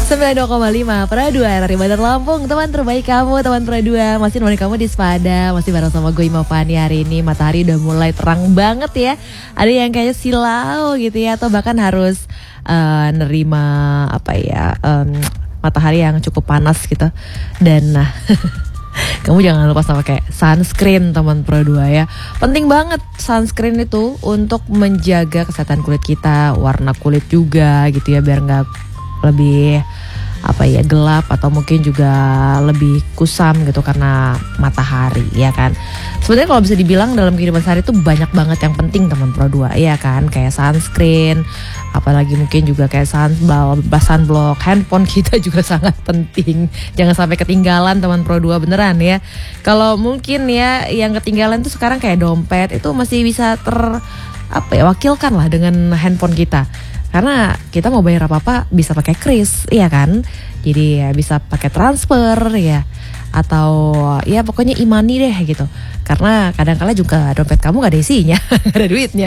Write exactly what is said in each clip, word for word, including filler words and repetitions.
sembilan puluh dua koma lima Pro dua R R I Bandar Lampung. Teman terbaik kamu, teman Pro dua. Masih nemenin kamu di Sepada. Masih bareng sama gue Ima Fani hari ini. Matahari udah mulai terang banget ya. Ada yang kayaknya silau gitu ya. Atau bahkan harus uh, nerima apa ya um, matahari yang cukup panas gitu. Dan nah kamu jangan lupa sama kayak sunscreen teman Pro dua ya. Penting banget sunscreen itu untuk menjaga kesehatan kulit kita, warna kulit juga gitu ya, biar gak lebih apa ya gelap atau mungkin juga lebih kusam gitu karena matahari ya kan. Sebenarnya kalau bisa dibilang dalam kehidupan sehari itu banyak banget yang penting teman Pro dua ya kan, kayak sunscreen, apalagi mungkin juga kayak sunblock, sunblock, handphone kita juga sangat penting. Jangan sampai ketinggalan teman Pro dua beneran ya. Kalau mungkin ya yang ketinggalan tuh sekarang kayak dompet itu masih bisa ter apa ya wakilkan lah dengan handphone kita. Karena kita mau bayar apa-apa bisa pakai kris, iya kan? Jadi ya bisa pakai transfer ya. Atau ya pokoknya e-money deh gitu. Karena kadang-kala juga dompet kamu gak ada isinya, gak ada duitnya.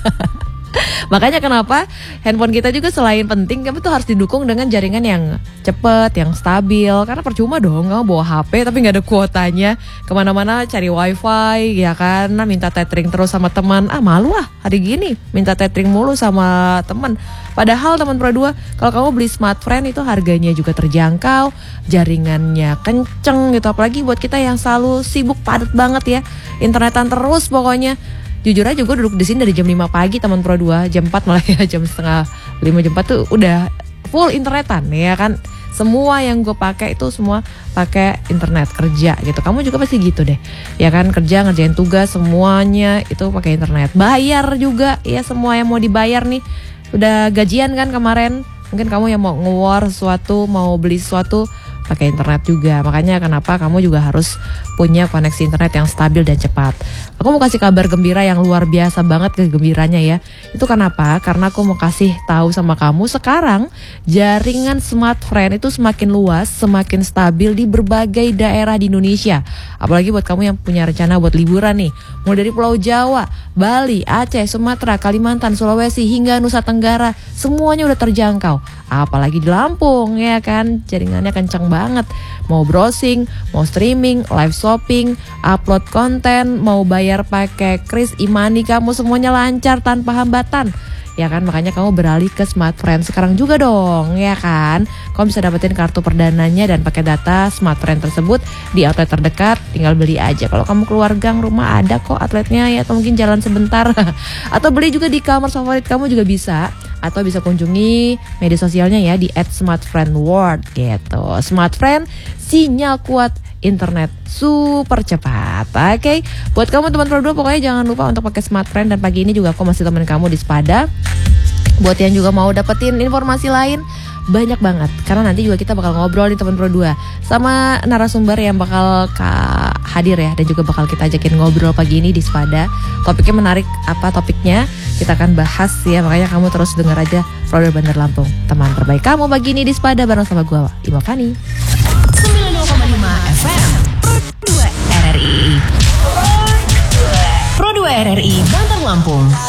Makanya kenapa handphone kita juga selain penting, kamu tuh harus didukung dengan jaringan yang cepet, yang stabil. Karena percuma dong kamu bawa H P tapi gak ada kuotanya, kemana-mana cari wifi ya kan, nah, minta tethering terus sama teman. Ah malu ah hari gini minta tethering mulu sama teman. Padahal teman Pro dua, kalau kamu beli smartfren itu harganya juga terjangkau, jaringannya kenceng gitu. Apalagi buat kita yang selalu sibuk padat banget ya, internetan terus pokoknya. Jujur aja gue duduk di sini dari jam lima pagi teman Pro dua, jam empat malah ya, jam setengah lima, jam empat tuh udah full internetan ya kan. Semua yang gue pakai itu semua pakai internet kerja gitu. Kamu juga pasti gitu deh ya kan, kerja ngerjain tugas semuanya itu pakai internet. Bayar juga ya, semua yang mau dibayar nih. Udah gajian kan kemarin, mungkin kamu yang mau nge-war sesuatu, mau beli sesuatu pakai internet juga. Makanya kenapa kamu juga harus punya koneksi internet yang stabil dan cepat. Aku mau kasih kabar gembira yang luar biasa banget kegembiranya ya. Itu kenapa? Karena aku mau kasih tahu sama kamu sekarang jaringan smartfren itu semakin luas, semakin stabil di berbagai daerah di Indonesia. Apalagi buat kamu yang punya rencana buat liburan nih, mulai dari Pulau Jawa, Bali, Aceh, Sumatera, Kalimantan, Sulawesi hingga Nusa Tenggara, semuanya udah terjangkau. Apalagi di Lampung ya kan, jaringannya kencang banget. Mau browsing, mau streaming, live shopping, upload konten, mau bayar pakai kris, e-money, kamu semuanya lancar tanpa hambatan. Ya kan, makanya kamu beralih ke smartfren sekarang juga dong ya kan. Kamu bisa dapetin kartu perdananya dan pakai data smartfren tersebut di outlet terdekat, tinggal beli aja. Kalau kamu keluar gang, rumah ada kok outletnya ya, atau mungkin jalan sebentar. Atau beli juga di kamar favorit kamu juga bisa. Atau bisa kunjungi media sosialnya ya di at smartfrenworld gitu. Smartfren, sinyal kuat, internet super cepat. Oke, okay? Buat kamu teman Pro dua pokoknya jangan lupa untuk pakai smartfren. Dan pagi ini juga aku masih temenin kamu di Sepada. Buat yang juga mau dapetin informasi lain, banyak banget. Karena nanti juga kita bakal ngobrol di teman Pro dua sama narasumber yang bakal ka hadir ya, dan juga bakal kita ajakin ngobrol pagi ini di Sepada. Topiknya menarik, apa topiknya? Kita akan bahas ya, makanya kamu terus dengar aja Pro dua Bandar Lampung, teman terbaik kamu pagi ini di Sepada bareng sama gue Ima Fani. sembilan puluh dua koma lima F M Pro dua R R I Pro dua R R I Bandar Lampung.